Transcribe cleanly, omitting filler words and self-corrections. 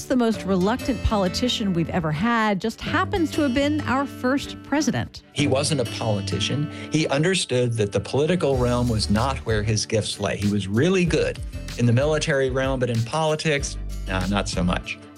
the most reluctant politician we've ever had just happens to have been our first president. He wasn't a politician. He understood that the political realm was not where his gifts lay. He was really good in the military realm, but in politics, not so much.